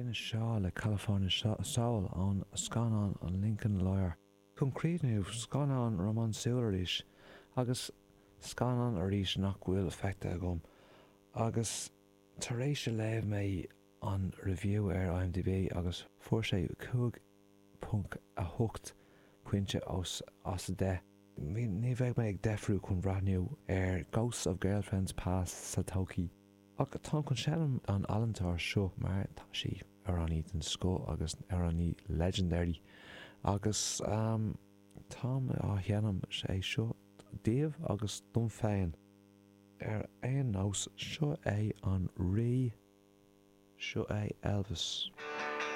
duine seo le California Soul an scanán an Lincoln Lawyer. Concrétniú scanán Roman Siúlaris agus scanán arís nach bhfuil feichte agam. Agus tar éis se léamh mé an review ar IMDb agus fuair sé 5.8 pointe as de. Ní bheith mé ag defriú chun bhreathniú ar Ghosts of Girlfriends Past sa tócaí. Ach tá chun sealam an Alantar seo mar tá sí ar an den sco agus ar an legendary. Agus tá á cheanam sé seo déobh agus dom féin ar éon nós seo é an rí seo é Elvis.